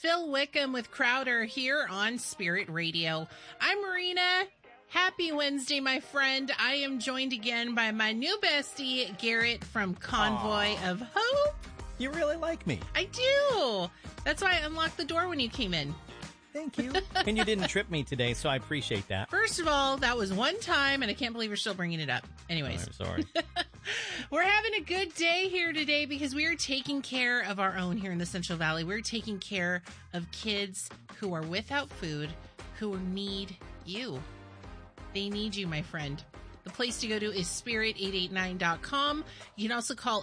Phil Wickham with Crowder here on Spirit Radio. I'm Marina. Happy Wednesday, my friend. I am joined again by my new bestie, Garrett from Convoy of Hope. You really like me. I do. That's why I unlocked the door when you came in. Thank you. And you didn't trip me today, so I appreciate that. First of all, that was one time, and I can't believe you're still bringing it up. Anyways. I'm sorry. We're having a good day here today because we are taking care of our own here in the Central Valley. We're taking care of kids who are without food, who need you. They need you, my friend. The place to go to is spirit889.com. You can also call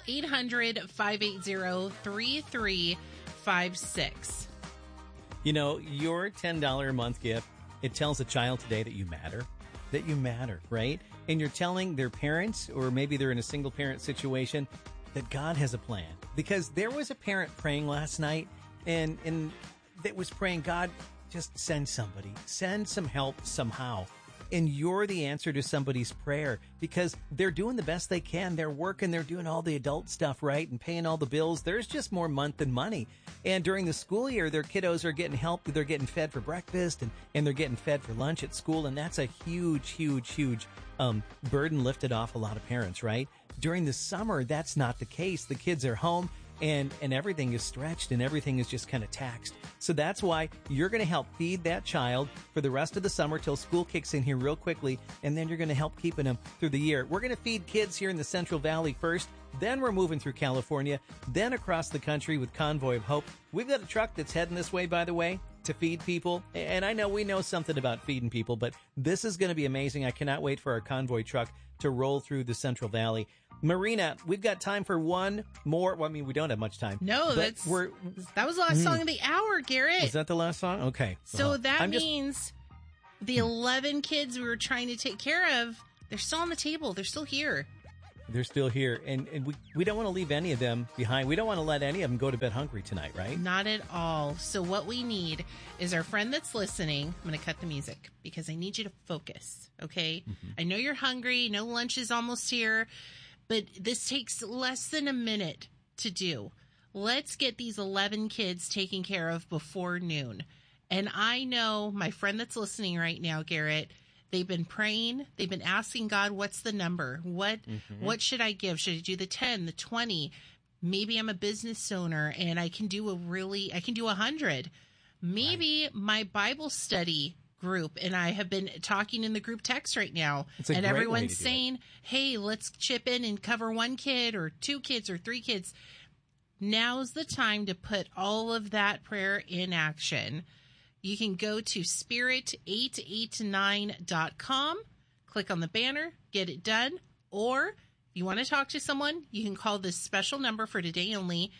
800-580-3356. You know, your $10 a month gift, it tells a child today that you matter, right? And you're telling their parents, or maybe they're in a single parent situation, that God has a plan. Because there was a parent praying last night and that was praying, God, just send somebody, send some help somehow. And you're the answer to somebody's prayer because they're doing the best they can. They're working, they're doing all the adult stuff, right? And paying all the bills. There's just more month than money. And during the school year, their kiddos are getting help. They're getting fed for breakfast and they're getting fed for lunch at school. And that's a huge burden lifted off a lot of parents, right? During the summer, that's not the case. The kids are home. And everything is stretched and everything is just kind of taxed. So that's why you're going to help feed that child for the rest of the summer till school kicks in here real quickly. And then you're going to help keeping them through the year. We're going to feed kids here in the Central Valley first. Then we're moving through California, then across the country with Convoy of Hope. We've got a truck that's heading this way, by the way, to feed people. And I know we know something about feeding people, but this is going to be amazing. I cannot wait for our Convoy truck to roll through the Central Valley. Marina, we've got time for one more. Well, I mean, we don't have much time. No, that was the last song of the hour, Garrett. Is that the last song? Okay. So that means the 11 kids we were trying to take care of, they're still on the table. They're still here. They're still here. And we don't want to leave any of them behind. We don't want to let any of them go to bed hungry tonight, right? Not at all. So what we need is our friend that's listening. I'm going to cut the music because I need you to focus, okay? Mm-hmm. I know you're hungry. No lunch is almost here. But this takes less than a minute to do. Let's get these 11 kids taken care of before noon. And I know my friend that's listening right now, Garrett, they've been praying. They've been asking God, what's the number? What should I give? Should I do the 10, the 20? Maybe I'm a business owner and I can do 100. Maybe my Bible study group, and I have been talking in the group text right now, and everyone's saying, hey, let's chip in and cover one kid or two kids or three kids. Now's the time to put all of that prayer in action. You can go to spirit889.com, click on the banner, get it done, or if you want to talk to someone, you can call this special number for today only,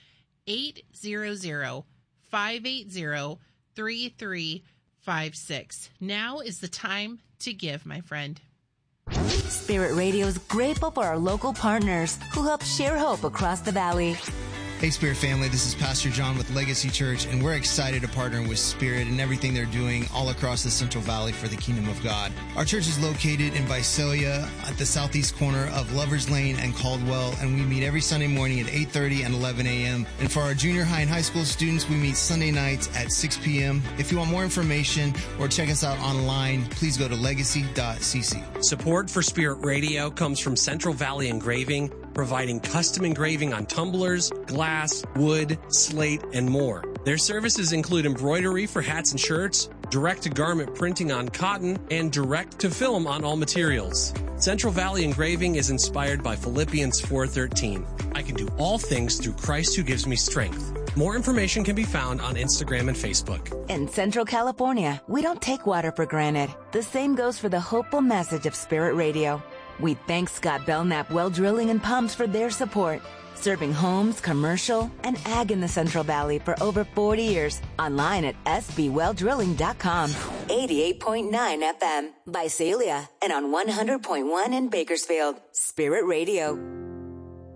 800-580-3356. Now is the time to give, my friend. Spirit Radio is grateful for our local partners who help share hope across the valley. Hey, Spirit family, this is Pastor John with Legacy Church, and we're excited to partner with Spirit and everything they're doing all across the Central Valley for the Kingdom of God. Our church is located in Visalia at the southeast corner of Lovers Lane and Caldwell, and we meet every Sunday morning at 8:30 and 11 a.m. And for our junior high and high school students, we meet Sunday nights at 6 p.m. If you want more information or check us out online, please go to legacy.cc. Support for Spirit Radio comes from Central Valley Engraving, providing custom engraving on tumblers, glass, wood, slate, and more. Their services include embroidery for hats and shirts, direct-to-garment printing on cotton, and direct-to-film on all materials. Central Valley Engraving is inspired by Philippians 4:13. I can do all things through Christ who gives me strength. More information can be found on Instagram and Facebook. In Central California, we don't take water for granted. The same goes for the hopeful message of Spirit Radio. We thank Scott Belknap Well Drilling and Pumps for their support, serving homes, commercial, and ag in the Central Valley for over 40 years. Online at sbwelldrilling.com. 88.9 FM, Visalia, and on 100.1 in Bakersfield. Spirit Radio.